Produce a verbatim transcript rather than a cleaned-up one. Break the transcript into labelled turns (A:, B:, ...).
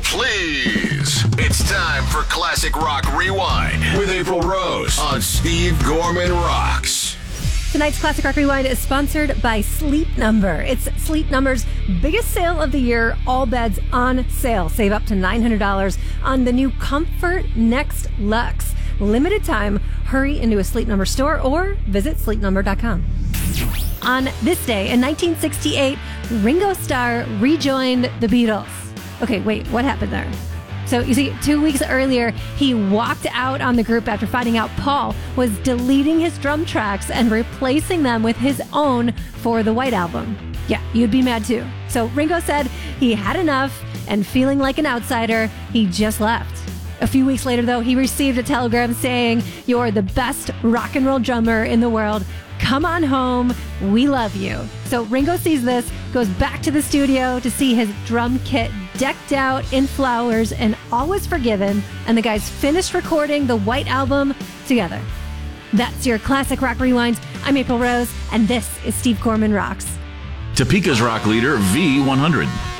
A: please. It's time for Classic Rock Rewind with April Rose on Steve Gorman Rocks.
B: Tonight's Classic Rock Rewind is sponsored by Sleep Number. It's Sleep Number's biggest sale of the year. All beds on sale. Save up to nine hundred dollars on the new Comfort Next Luxe. Limited time. Hurry into a Sleep Number store or visit sleep number dot com. On this day in nineteen sixty-eight, Ringo Starr rejoined the Beatles. Okay, wait, what happened there? So you see, two weeks earlier, he walked out on the group after finding out Paul was deleting his drum tracks and replacing them with his own for the White Album. Yeah, you'd be mad too. So Ringo said he had enough, and feeling like an outsider, he just left. A few weeks later, though, he received a telegram saying, "You're the best rock and roll drummer in the world. Come on home. We love you." So Ringo sees this, goes back to the studio to see his drum kit decked out in flowers, and all was forgiven, and the guys finished recording the White Album together. That's your Classic Rock Rewind. I'm April Rose, and this is Steve Gorman Rocks.
C: Topeka's rock leader, V one hundred.